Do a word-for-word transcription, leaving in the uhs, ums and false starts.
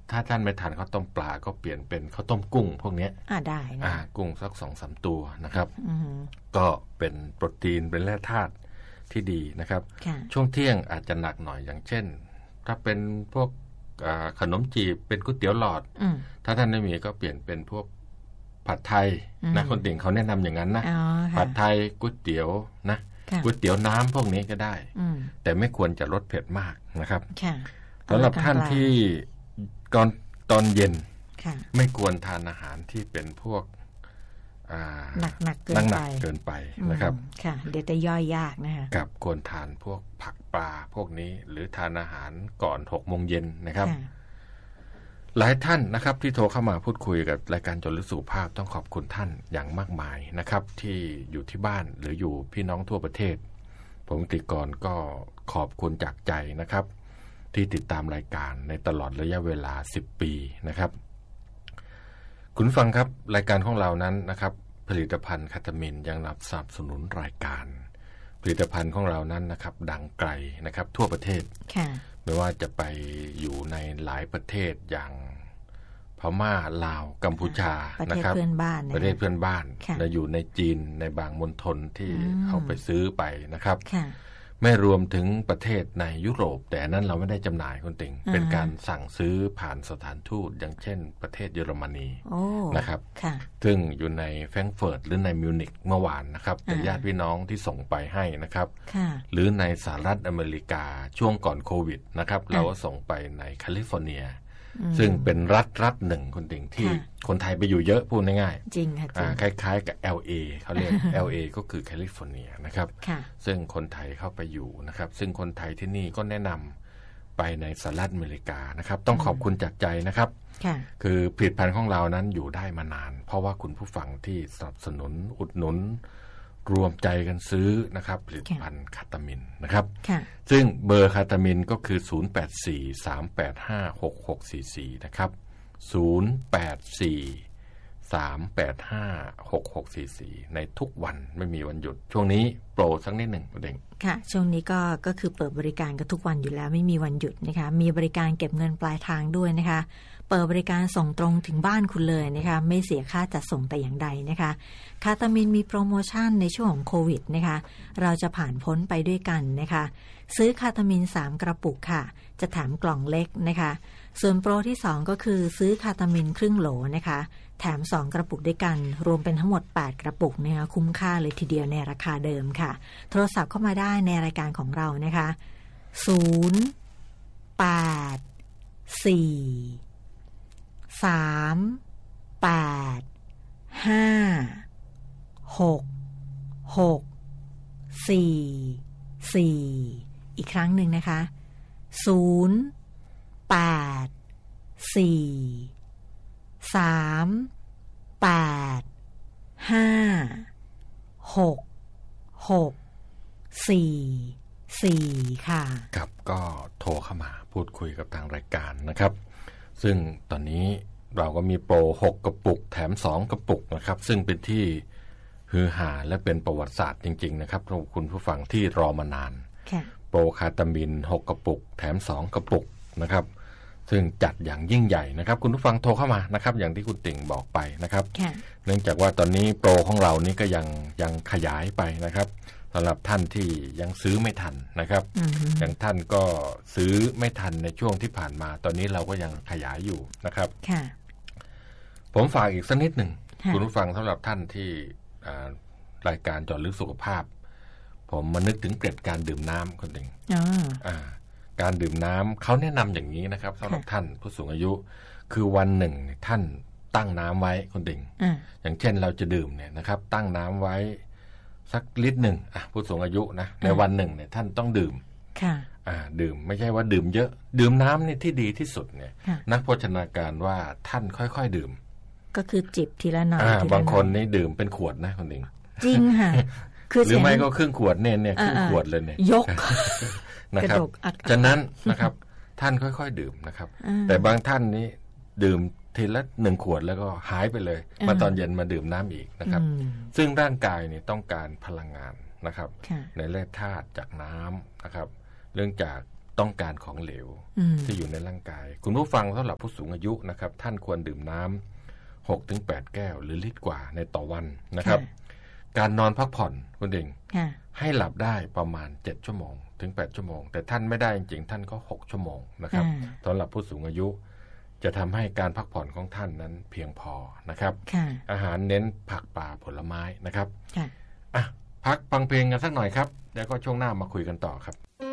ถ้าท่านไม่ทานข้าวต้มปลาก็เปลี่ยนเป็นข้าวต้มกุ้งพวกนี้อ่าได้นะอ่ากุ้งสัก สองถึงสาม ตัวนะครับก็เป็นโปรตีนเป็นแร่ธาตุที่ดีนะครับช่วงเที่ยงอาจจะหนักหน่อยอย่างเช่นถ้าเป็นพวกขนมจีบเป็นก๋วยเตี๋ยวหลอดถ้าท่านไม่มีก็เปลี่ยนเป็นพวกผัดไทยนะคนติ่งเขาแนะนำอย่างนั้นนะผัดไทยก๋วยเตี๋ยวนะก๋วยเตี๋ยวน้ำพวกนี้ก็ได้แต่ไม่ควรจะลดเผ็ดมากนะครับสำหรับท่านที่ก่อนตอนเย็นไม่ควรทานอาหารที่เป็นพวกหนักหนักเกินไปเกินไปนะครับค่ะเดี๋ยวจะย่อยยากนะคะกับควรทานพวกผักปลาพวกนี้หรือทานอาหารก่อนหกโมงเย็นนะครับหลายท่านนะครับที่โทรเข้ามาพูดคุยกับรายการเจาะลึกสุขภาพต้องขอบคุณท่านอย่างมากมายนะครับที่อยู่ที่บ้านหรืออยู่พี่น้องทั่วประเทศผมติกรก็ขอบคุณจากใจนะครับที่ติดตามรายการในตลอดระยะเวลาสิบปีนะครับคุณฟังครับรายการของเรานั้นนะครับผลิตภัณฑ์คาตามินยังนำสนับสนุนรายการผลิตภัณฑ์ของเรานั้นนะครับดังไกลนะครับทั่วประเทศไม่ว่าจะไปอยู่ในหลายประเทศอย่างพม่าลาวกัมพูชานะครับประเทศเพื่อนบ้านประเทศเพื่อนบ้านและอยู่ในจีนในบางมณฑลที่เขาไปซื้อไปนะครับไม่รวมถึงประเทศในยุโรปแต่นั้นเราไม่ได้จำหน่ายคุณติ่งเป็นการสั่งซื้อผ่านสถานทูตอย่างเช่นประเทศเยอรมนีนะครับซึ่งอยู่ในแฟรงก์เฟิร์ตหรือในมิวนิกเมื่อวานนะครับแต่ญาติพี่น้องที่ส่งไปให้นะครับหรือในสหรัฐอเมริกาช่วงก่อนโควิดนะครับเราก็ส่งไปในแคลิฟอร์เนียซึ่งเป็นรัฐรัฐหนึ่งคุณติ่งที่คนไทยไปอยู่เยอะพูดง่ายๆจริงค่ะจริงคล้ายๆกับ แอล เอ เขาเรียก แอล เอ ก็คือแคลิฟอร์เนียนะครับซึ่งคนไทยเข้าไปอยู่นะครับซึ่งคนไทยที่นี่ก็แนะนำไปในสหรัฐอเมริกานะครับต้องขอบคุณจากใจนะครับคือผลิตภัณฑ์ของเรานั้นอยู่ได้มานานเพราะว่าคุณผู้ฟังที่สนับสนุนอุดหนุนรวมใจกันซื้อนะครับผลิตภัณฑ์คาตามินนะครับซึ่งเบอร์คาตามินก็คือศูนย์ แปด สี่ สาม แปด ห้า หก หก สี่ สี่นะครับศูนย์ แปด สี่ สาม แปด ห้า หก หก สี่ สี่ในทุกวันไม่มีวันหยุดช่วงนี้โปรสักนิดหนึ่งเด้งค่ะช่วงนี้ก็ก็คือเปิดบริการกันทุกวันอยู่แล้วไม่มีวันหยุดนะคะมีบริการเก็บเงินปลายทางด้วยนะคะเปิดบริการส่งตรงถึงบ้านคุณเลยนะคะไม่เสียค่าจัดส่งแต่อย่างใดนะคะคาตามินมีโปรโมชั่นในช่วงของโควิดนะคะเราจะผ่านพ้นไปด้วยกันนะคะซื้อคาตามินสามกระปุกค่ะจะแถมกล่องเล็กนะคะส่วนโปรที่สองก็คือซื้อคาตามินครึ่งโหลนะคะแถมสองกระปุกด้วยกันรวมเป็นทั้งหมดแปดกระปุกนะคะคุ้มค่าเลยทีเดียวในราคาเดิมค่ะโทรศัพท์เข้ามาได้ในรายการของเรานะคะศูนย์ แปด สี่ สาม แปด ห้า หก หก สี่ สี่ อีกครั้งหนึ่งนะคะศูนย์ แปด สี่ สาม แปด ห้า หก หก สี่ สี่ ค่ะครับก็โทรเข้ามาพูดคุยกับทางรายการนะครับซึ่งตอนนี้เราก็มีโปรหกกระปุกแถมสองกระปุกนะครับซึ่งเป็นที่ฮือฮาและเป็นประวัติศาสตร์จริงๆนะครับคุณผู้ฟังที่รอมานานโปรคาตามินหกกระปุกแถมสองกระปุกนะครับซึ่งจัดอย่างยิ่งใหญ่นะครับคุณผู้ฟังโทรเข้ามานะครับอย่างที่คุณติ่งบอกไปนะครับเนื่องจากว่าตอนนี้โปรของเรานี้ก็ยังยังขยายไปนะครับสำหรับท่านที่ยังซื้อไม่ทันนะครับอย่างท่านก็ซื้อไม่ทันในช่วงที่ผ่านมาตอนนี้เราก็ยังขยายอยู่นะครับผมฝากอีกสักนิดหนึ่งคุณผู้ฟังสำหรับท่านที่รายการเจาะลึกสุขภาพผมมานึกถึงเกร็ดการดื่มน้ำคนหนึ่งการดื่มน้ำเขาแนะนำอย่างนี้นะครับสำหรับท่านผู้สูงอายุคือวันหนึ่งท่านตั้งน้ำไว้คนหนึ่งอย่างเช่นเราจะดื่มเนี่ยนะครับตั้งน้ำไว้สักลิตรหนึ่งอ่ะผู้สูงอายุนะในวันหนึ่งเนี่ยท่านต้องดื่มค่ะอ่าดื่มไม่ใช่ว่าดื่มเยอะดื่มน้ำนี่ที่ดีที่สุดเนี่ยนักโภชนาการว่าท่านค่อยๆดื่มก็คือจิบทีละหน่อยบางคนนี่ดื่มเป็นขวดนะคนหนึ่งจริงค่ะหรือไม่ก็ครึ่งขวดเนี่ยเนี่ยครึ่งขวดเลยเนี่ยยกนะครับฉะนั้นนะครับท่านค่อยๆดื่มนะครับแต่บางท่านนี้ดื่มทีละหนึ่งขวดแล้วก็หายไปเลยมาตอนเย็นมาดื่มน้ำอีกนะครับซึ่งร่างกายนี่ต้องการพลังงานนะครับในแร่ธาตุจากน้ำนะครับเรื่องจากต้องการของเหลวที่อยู่ในร่างกายคุณผู้ฟังสำหรับผู้สูงอายุนะครับท่านควรดื่มน้ำ หกถึงแปด แก้วหรือลิตรกว่าในต่อวันนะครับการนอนพักผ่อนคุณเด่งให้หลับได้ประมาณเจ็ดชั่วโมงถึงแปดชั่วโมงแต่ท่านไม่ได้จริงๆท่านก็หกชั่วโมงนะครับสำหรับผู้สูงอายุจะทำให้การพักผ่อนของท่านนั้นเพียงพอนะครับอาหารเน้นผักปลาผลไม้นะครับอ่ะพักฟังเพลงกันสักหน่อยครับแล้วก็ช่วงหน้ามาคุยกันต่อครับ